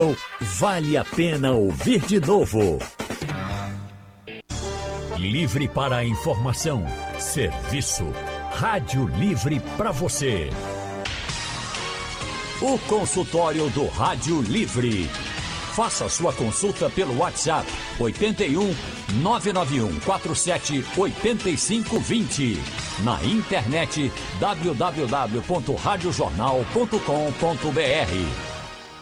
Vale a pena ouvir de novo. Livre para a informação. Serviço. Rádio Livre para você. O consultório do Rádio Livre. Faça sua consulta pelo WhatsApp 81 991 47 85 20. Na internet www.radiojornal.com.br.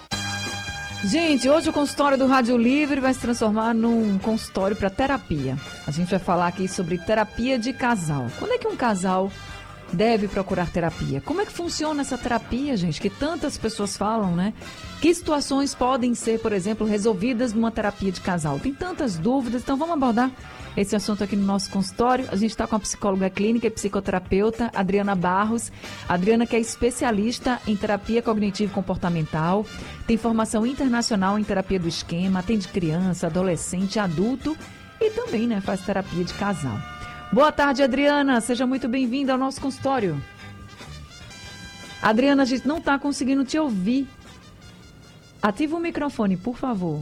Gente, hoje o consultório do Rádio Livre vai se transformar num consultório para terapia. A gente vai falar aqui sobre terapia de casal. Quando é que um casal deve procurar terapia? Como é que funciona essa terapia, gente, que tantas pessoas falam, né? Que situações podem ser, por exemplo, resolvidas numa terapia de casal? Tem tantas dúvidas, então vamos abordar esse assunto aqui no nosso consultório. A gente está com a psicóloga clínica e psicoterapeuta Adriana Barros. Adriana, que é especialista em terapia cognitivo-comportamental, tem formação internacional em terapia do esquema, atende criança, adolescente, adulto e também, né, faz terapia de casal. Boa tarde, Adriana. Seja muito bem-vinda ao nosso consultório. Adriana, a gente não está conseguindo te ouvir. Ativa o microfone, por favor.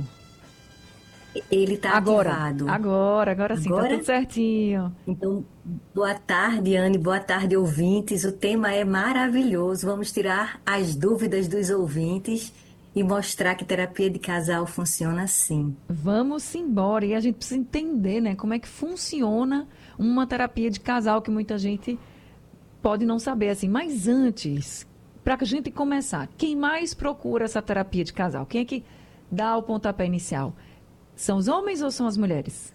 Ele está ativado. Agora sim, está tudo certinho. Então, boa tarde, Anne, boa tarde, ouvintes. O tema é maravilhoso. Vamos tirar as dúvidas dos ouvintes e mostrar que terapia de casal funciona assim. Vamos embora. E a gente precisa entender, né, como é que funciona uma terapia de casal, que muita gente pode não saber, assim. Mas antes, para a gente começar, quem mais procura essa terapia de casal? Quem é que dá o pontapé inicial? São os homens ou são as mulheres?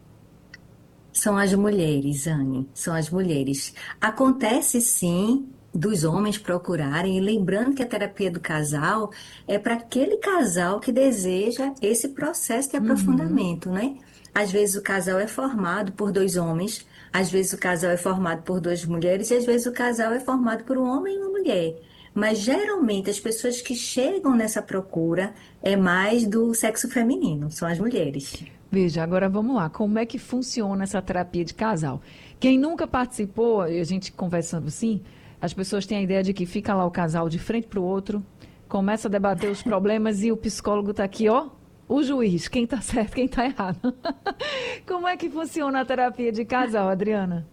São as mulheres, Anne, são as mulheres. Acontece sim dos homens procurarem, e lembrando que a terapia do casal é para aquele casal que deseja esse processo de aprofundamento, né? Às vezes o casal é formado por dois homens, às vezes o casal é formado por duas mulheres e às vezes o casal é formado por um homem e uma mulher. Mas geralmente as pessoas que chegam nessa procura é mais do sexo feminino, são as mulheres. Veja, agora vamos lá. Como é que funciona essa terapia de casal? Quem nunca participou, e a gente conversando assim, as pessoas têm a ideia de que fica lá o casal de frente para o outro, começa a debater os problemas e o psicólogo está aqui, ó, o juiz, quem está certo, quem está errado. Como é que funciona a terapia de casal, Adriana?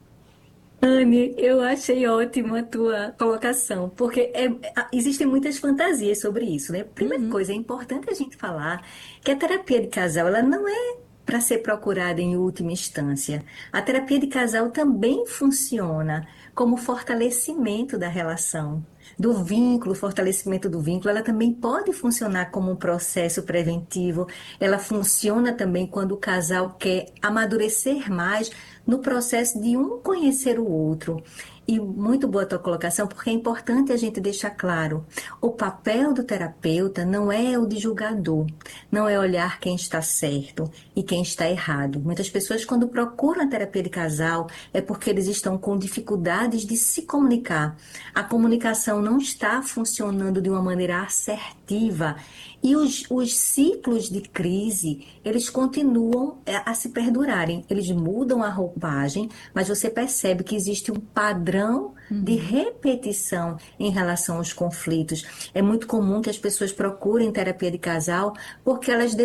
Anne, eu achei ótima a tua colocação, porque existem muitas fantasias sobre isso, né? Primeira coisa, é importante a gente falar que a terapia de casal, ela não é para ser procurada em última instância. A terapia de casal também funciona como fortalecimento da relação, do vínculo, fortalecimento do vínculo. Ela também pode funcionar como um processo preventivo. Ela funciona também quando o casal quer amadurecer mais no processo de um conhecer o outro. E muito boa a tua colocação, porque é importante a gente deixar claro, o papel do terapeuta não é o de julgador, não é olhar quem está certo e quem está errado. Muitas pessoas, quando procuram a terapia de casal, é porque eles estão com dificuldades de se comunicar. A comunicação não está funcionando de uma maneira assertiva e os ciclos de crise, eles continuam a se perdurarem. Eles mudam a roupagem, mas você percebe que existe um padrão de repetição em relação aos conflitos. É muito comum que as pessoas procurem terapia de casal porque elas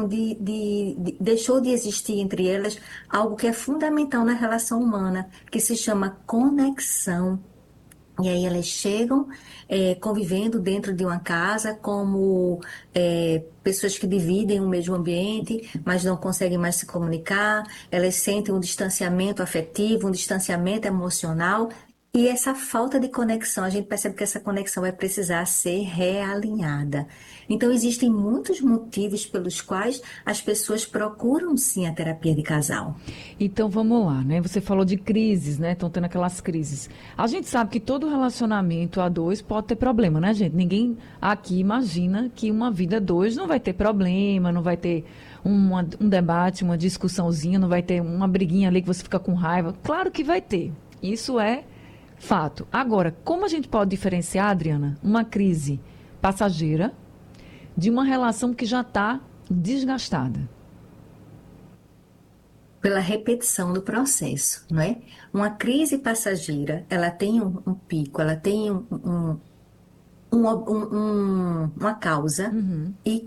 deixou de existir entre elas algo que é fundamental na relação humana, que se chama conexão. E aí elas chegam convivendo dentro de uma casa como pessoas que dividem o mesmo ambiente, mas não conseguem mais se comunicar. Elas sentem um distanciamento afetivo, um distanciamento emocional. E essa falta de conexão, a gente percebe que essa conexão vai precisar ser realinhada. Então, existem muitos motivos pelos quais as pessoas procuram sim a terapia de casal. Então vamos lá, né? Você falou de crises, né? Estão tendo aquelas crises. A gente sabe que todo relacionamento a dois pode ter problema, né, gente? Ninguém aqui imagina que uma vida a dois não vai ter problema, não vai ter um debate, uma discussãozinha, não vai ter uma briguinha ali que você fica com raiva. Claro que vai ter. Isso é fato. Agora, como a gente pode diferenciar, Adriana, uma crise passageira de uma relação que já está desgastada? Pela repetição do processo, não é? Uma crise passageira, ela tem um pico, ela tem um uma causa Uhum. e